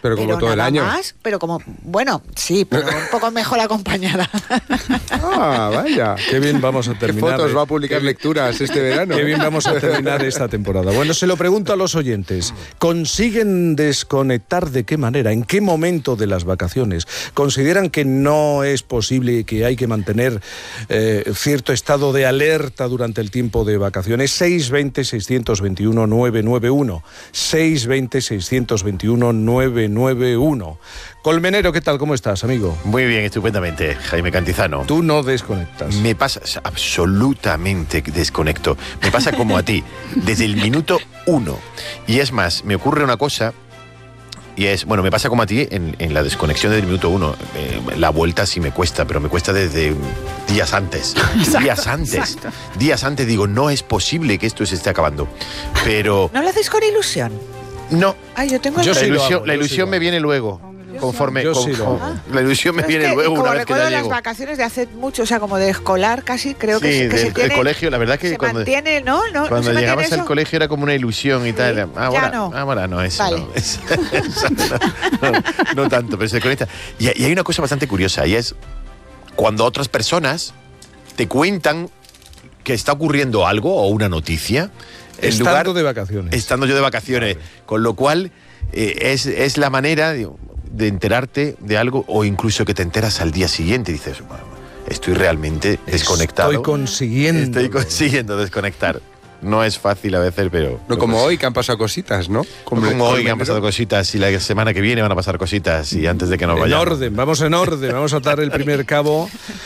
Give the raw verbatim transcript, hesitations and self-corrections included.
Pero como pero todo el nada año. más, pero como, bueno, sí, pero un poco mejor acompañada. Ah, vaya. Qué bien vamos a ¿Qué terminar. fotos eh? va a publicar lecturas este verano? Qué bien vamos a terminar esta temporada. Bueno, se lo pregunto a los oyentes. ¿Consiguen desconectar de qué manera? ¿En qué momento de las vacaciones? ¿Consideran que no es posible y que hay que mantener eh, cierto estado de alerta durante el tiempo de vacaciones? seis veinte, seiscientos veintiuno, nueve nueve uno. seis veinte, seiscientos veintiuno, nueve nueve uno. Colmenero, ¿qué tal? ¿Cómo estás, amigo? Muy bien, estupendamente, Jaime Cantizano. Tú no desconectas. Me pasa, absolutamente desconecto. Me pasa como a ti, desde el minuto uno. Y es más, me ocurre una cosa, y es, bueno, me pasa como a ti en, en la desconexión del minuto uno. Eh, la vuelta sí me cuesta, pero me cuesta desde días antes. Exacto, días antes. exacto. Días antes digo, no es posible que esto se esté acabando. Pero ¿No lo haces con ilusión? no. Ay, yo tengo... Yo La sí lo ilusión, hago, la yo sí ilusión lo me hago. viene luego. Conforme, Yo sí con- lo hago. con- la ilusión me Es viene que, luego como una vez que recuerdo ya las llego. vacaciones de hace mucho, o sea, como de escolar casi, creo que, Sí, se, que del- se el tiene, colegio, la verdad que se cuando- mantiene, ¿no? no ¿no Cuando se llegabas mantiene al eso? colegio era como una ilusión y tal. Sí, Ahora ya no. Ahora no, eso Vale. no, es- eso no, no, no tanto, pero se conecta. Y, y hay una cosa bastante curiosa, y es cuando otras personas te cuentan que está ocurriendo algo o una noticia, en Estando lugar, de vacaciones. estando yo de vacaciones, con lo cual eh, es, es la manera de, de enterarte de algo o incluso que te enteras al día siguiente y dices, bueno, estoy realmente desconectado. Estoy consiguiendo. Estoy consiguiendo desconectar. No es fácil a veces, pero... No como hoy, que han pasado cositas, ¿no? Como, el como hoy que han colmenero. pasado cositas y la semana que viene van a pasar cositas y antes de que nos En vayamos. orden, vamos en orden, vamos a atar el primer cabo.